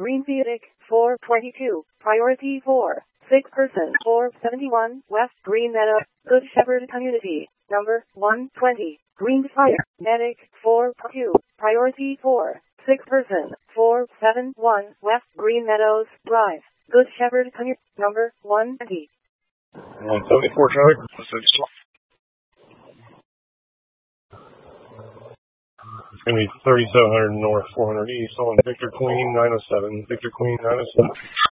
Green Phoenix 422, priority 4, 6 person 471, West Green Meadow, Good Shepherd Community, number 120, Green Fire, Medic 42, priority 4, 6 person 471, West Green Meadows Drive, Good Shepherd Community, number 120. 174 traffic. It's going to be 3700 north, 400 east on Victor Queen 907. Victor Queen 907.